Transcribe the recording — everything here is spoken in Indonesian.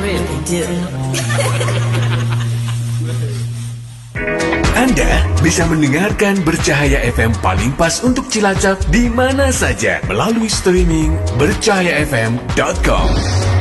really do. Anda bisa mendengarkan Bercahaya FM paling pas untuk Cilacap di mana saja melalui streaming bercahayafm.com.